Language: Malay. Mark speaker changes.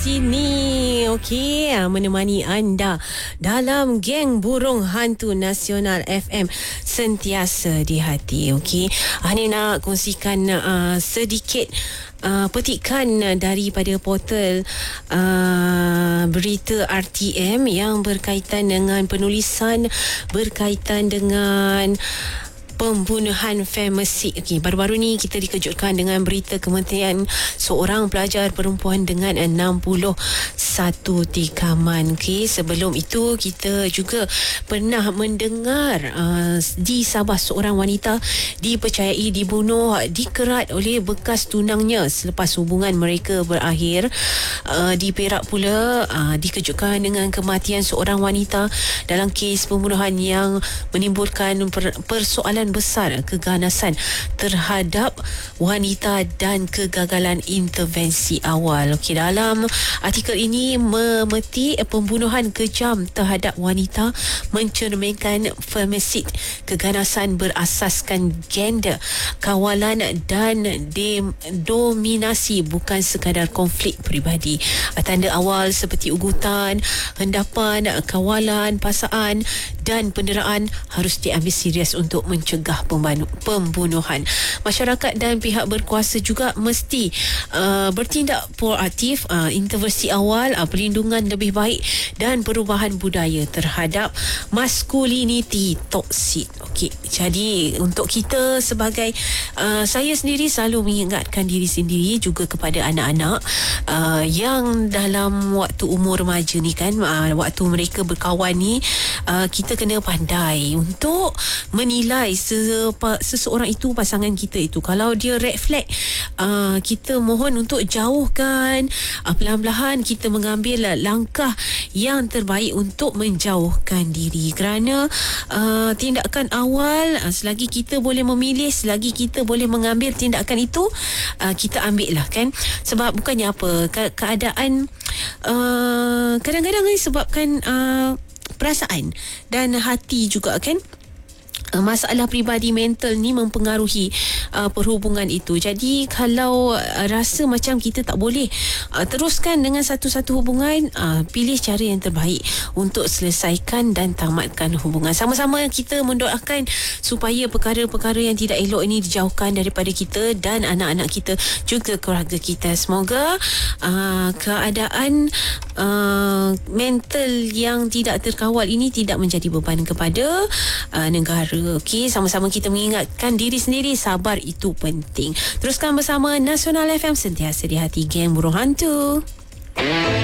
Speaker 1: Sini, okey, menemani anda dalam geng burung hantu nasional FM sentiasa di hati. Okey, Hani nak kongsikan sedikit petikan daripada portal berita RTM yang berkaitan dengan penulisan berkaitan dengan pembunuhan Pharmacy. Okey, baru-baru ni kita dikejutkan dengan berita kematian seorang pelajar perempuan dengan 61 tikaman. Okey, sebelum itu kita juga pernah mendengar di Sabah seorang wanita dipercayai dibunuh dikerat oleh bekas tunangnya selepas hubungan mereka berakhir. Di Perak pula dikejutkan dengan kematian seorang wanita dalam kes pembunuhan yang menimbulkan persoalan besar keganasan terhadap wanita dan kegagalan intervensi awal. Okey, dalam artikel ini memeti pembunuhan kejam terhadap wanita mencerminkan femicid, keganasan berasaskan gender, kawalan dan dominasi bukan sekadar konflik peribadi. Tanda awal seperti ugutan, hendapan, kawalan, paksaan dan penderaan harus diambil serius untuk mencegah pembunuhan. Masyarakat dan pihak berkuasa juga mesti bertindak proaktif, intervensi awal, perlindungan lebih baik dan perubahan budaya terhadap masculinity toksik. Okey, jadi untuk kita sebagai saya sendiri selalu mengingatkan diri sendiri juga kepada anak-anak yang dalam waktu umur remaja ni kan, waktu mereka berkawan ni, kita kena pandai untuk menilai seseorang itu, pasangan kita itu. Kalau dia red flag, kita mohon untuk jauhkan. Perlahan-lahan kita mengambil langkah yang terbaik untuk menjauhkan diri, kerana tindakan awal, selagi kita boleh memilih, selagi kita boleh mengambil tindakan itu, kita ambil lah kan. Sebab bukannya apa, keadaan kadang-kadang disebabkan perasaan dan hati juga kan. Masalah peribadi mental ni mempengaruhi perhubungan itu. Jadi kalau rasa macam kita tak boleh teruskan dengan satu-satu hubungan, pilih cara yang terbaik untuk selesaikan dan tamatkan hubungan. Sama-sama kita mendoakan supaya perkara-perkara yang tidak elok ini dijauhkan daripada kita dan anak-anak kita, juga keluarga kita. Semoga keadaan mental yang tidak terkawal ini tidak menjadi beban kepada negara. Okey, sama-sama kita mengingatkan diri sendiri, sabar itu penting. Teruskan bersama Nasional FM sentiasa di hati geng burung hantu.